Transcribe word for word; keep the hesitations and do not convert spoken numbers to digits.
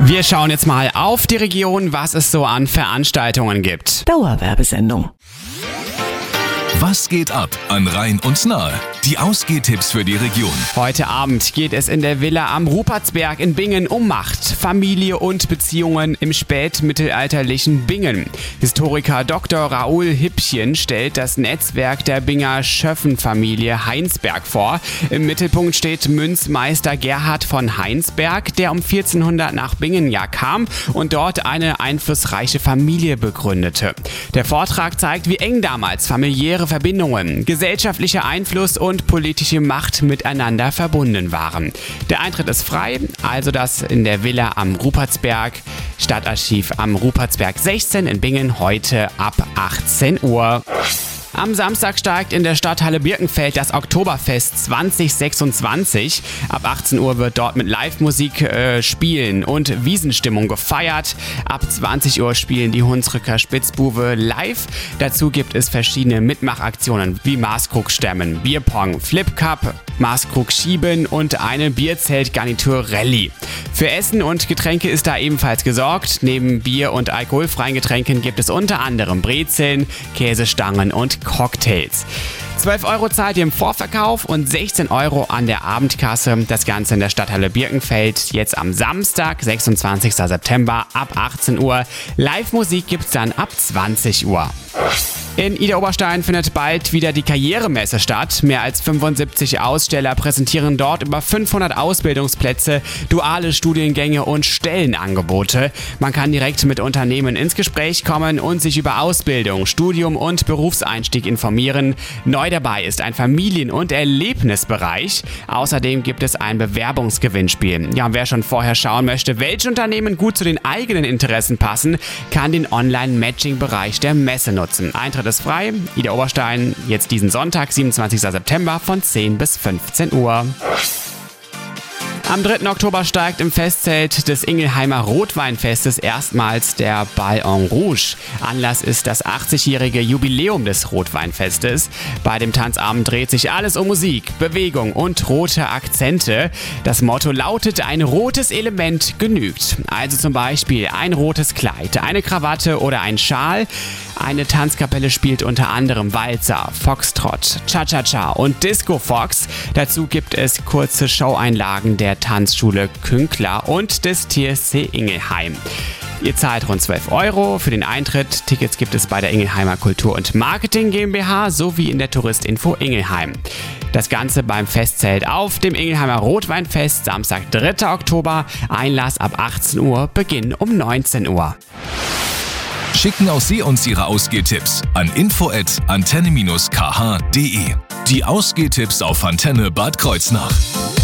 Wir schauen jetzt mal auf die Region, was es so an Veranstaltungen gibt. Dauerwerbesendung. Was geht ab an Rhein und Nahe? Die Ausgehtipps für die Region. Heute Abend geht es in der Villa am Rupertsberg in Bingen um Macht, Familie und Beziehungen im spätmittelalterlichen Bingen. Historiker Doktor Raoul Hippchen stellt das Netzwerk der Binger Schöffenfamilie Heinsberg vor. Im Mittelpunkt steht Münzmeister Gerhard von Heinsberg, der um vierzehnhundert nach Bingen ja kam und dort eine einflussreiche Familie begründete. Der Vortrag zeigt, wie eng damals familiäre Verbindungen, gesellschaftlicher Einfluss und und politische Macht miteinander verbunden waren. Der Eintritt ist frei, also das in der Villa am Rupertsberg, Stadtarchiv am Rupertsberg sechzehn in Bingen, heute ab achtzehn Uhr. Am Samstag steigt in der Stadthalle Birkenfeld das Oktoberfest zwanzig sechsundzwanzig. Ab achtzehn Uhr wird dort mit Live-Musik, äh, Spielen und Wiesenstimmung gefeiert. Ab zwanzig Uhr spielen die Hunsrücker Spitzbuwe live. Dazu gibt es verschiedene Mitmachaktionen wie Maßkrug stemmen, Bierpong, Flip Cup, Maßkrug schieben und eine Bierzelt-Garnitur Rallye. Für Essen und Getränke ist da ebenfalls gesorgt. Neben Bier und alkoholfreien Getränken gibt es unter anderem Brezeln, Käsestangen und Cocktails. zwölf Euro zahlt ihr im Vorverkauf und sechzehn Euro an der Abendkasse. Das Ganze in der Stadthalle Birkenfeld. Jetzt am Samstag, sechsundzwanzigsten September ab achtzehn Uhr. Live-Musik gibt's dann ab zwanzig Uhr. In Idar-Oberstein findet bald wieder die Karrieremesse statt. Mehr als fünfundsiebzig Aussteller präsentieren dort über fünfhundert Ausbildungsplätze, duale Studiengänge und Stellenangebote. Man kann direkt mit Unternehmen ins Gespräch kommen und sich über Ausbildung, Studium und Berufseinstieg informieren. Neu dabei ist ein Familien- und Erlebnisbereich. Außerdem gibt es ein Bewerbungsgewinnspiel. Ja, und wer schon vorher schauen möchte, welche Unternehmen gut zu den eigenen Interessen passen, kann den Online-Matching-Bereich der Messe nutzen. Eintritt ist frei. Idar-Oberstein jetzt diesen Sonntag, siebenundzwanzigsten September von zehn bis fünfzehn Uhr. Am dritten Oktober steigt im Festzelt des Ingelheimer Rotweinfestes erstmals der Bal en Rouge. Anlass ist das achtzigjährige Jubiläum des Rotweinfestes. Bei dem Tanzabend dreht sich alles um Musik, Bewegung und rote Akzente. Das Motto lautet, ein rotes Element genügt. Also zum Beispiel ein rotes Kleid, eine Krawatte oder ein Schal. Eine Tanzkapelle spielt unter anderem Walzer, Foxtrott, Cha-Cha-Cha und Disco Fox. Dazu gibt es kurze Showeinlagen der Tanzschule Künkler und des T S C Ingelheim. Ihr zahlt rund zwölf Euro für den Eintritt. Tickets gibt es bei der Ingelheimer Kultur- und Marketing GmbH sowie in der Touristinfo Ingelheim. Das Ganze beim Festzelt auf dem Ingelheimer Rotweinfest, Samstag, dritter Oktober. Einlass ab achtzehn Uhr, Beginn um neunzehn Uhr. Schicken auch Sie uns Ihre Ausgehtipps an info at antenne dash k h punkt de. Die Ausgehtipps auf Antenne Bad Kreuznach.